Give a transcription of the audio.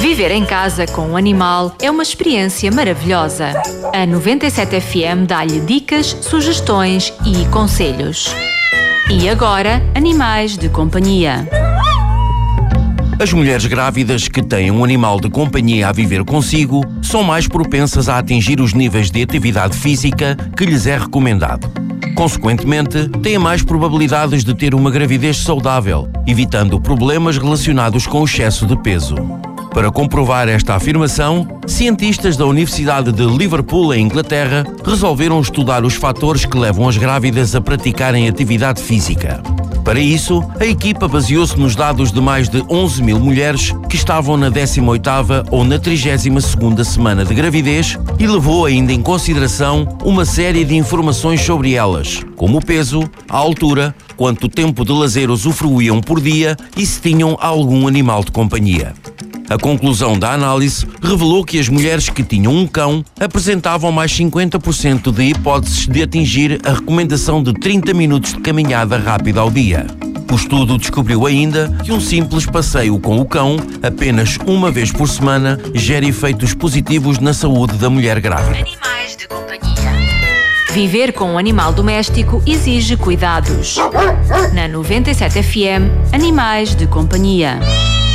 Viver em casa com um animal é uma experiência maravilhosa. A 97 FM dá-lhe dicas, sugestões e conselhos. E agora, animais de companhia. As mulheres grávidas que têm um animal de companhia a viver consigo são mais propensas a atingir os níveis de atividade física que lhes é recomendado. Consequentemente, têm mais probabilidades de ter uma gravidez saudável, evitando problemas relacionados com o excesso de peso. Para comprovar esta afirmação, cientistas da Universidade de Liverpool, em Inglaterra, resolveram estudar os fatores que levam as grávidas a praticarem atividade física. Para isso, a equipa baseou-se nos dados de mais de 11 mil mulheres que estavam na 18ª ou na 32ª semana de gravidez e levou ainda em consideração uma série de informações sobre elas, como o peso, a altura, quanto tempo de lazer usufruíam por dia e se tinham algum animal de companhia. A conclusão da análise revelou que as mulheres que tinham um cão apresentavam mais 50% de hipóteses de atingir a recomendação de 30 minutos de caminhada rápida ao dia. O estudo descobriu ainda que um simples passeio com o cão, apenas uma vez por semana, gera efeitos positivos na saúde da mulher grávida. Animais de companhia. Viver com um animal doméstico exige cuidados. Na 97 FM, Animais de companhia.